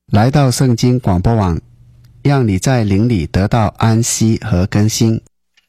来到圣经广播网，让你在灵里得到安息和更新。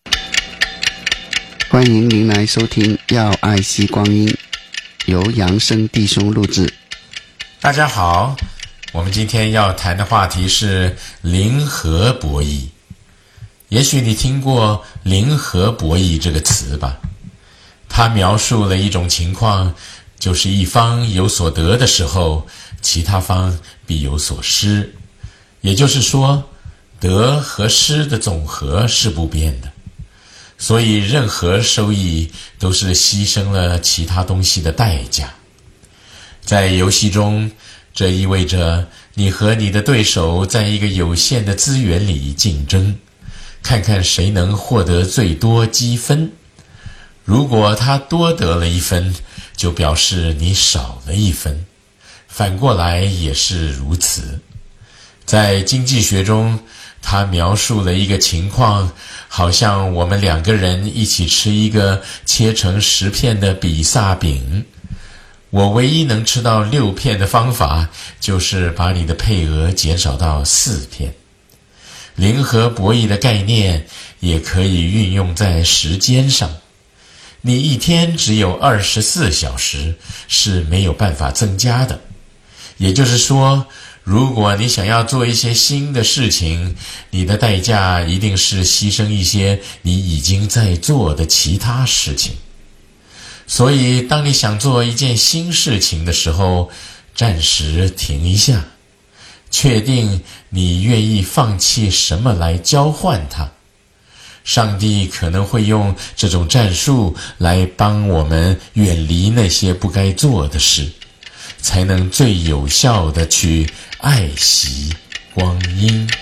欢迎您来收听要爱惜光阴，由扬生弟兄录制。 大家好，我们今天要谈的话题是零和博弈。也许你听过零和博弈这个词吧？它描述了一种情况，就是一方有所得的时候，其他方必有所失。也就是说，得和失的总和是不变的，所以任何收益都是牺牲了其他东西的代价。在游戏中，这意味着你和你的对手在一个有限的资源里竞争，看看谁能获得最多积分。如果他多得了1分，就表示你少了1分，反过来也是如此。在经济学中，他描述了一个情况，好像我们2个人一起吃一个切成10片的比萨饼，我唯一能吃到6片的方法，就是把你的配额减少到4片。零和博弈的概念也可以运用在时间上。你一天只有24小时，是没有办法增加的。也就是说，如果你想要做一些新的事情，你的代价一定是牺牲一些你已经在做的其他事情。所以当你想做一件新事情的时候，暂时停一下，确定你愿意放弃什么来交换它。上帝可能会用这种战术来帮我们远离那些不该做的事，才能最有效地去爱惜光阴。